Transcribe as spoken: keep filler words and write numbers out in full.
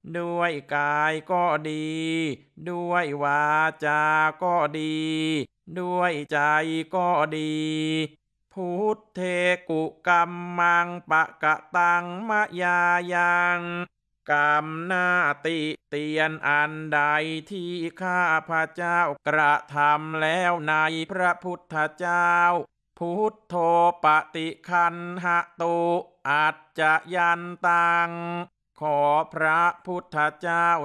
ด้วยกายก็ดีด้วยวาจาก็ดีด้วยใจก็ดีพุทเทกุกัมมังปะกะตังมะยายังกรรมหน้าติเตียนอันใดที่ข้าพระเจ้ากระทำแล้วในพระพุทธเจ้าพุทโธปฏิคันหตุอัจจยันตังขอพระพุทธเจ้า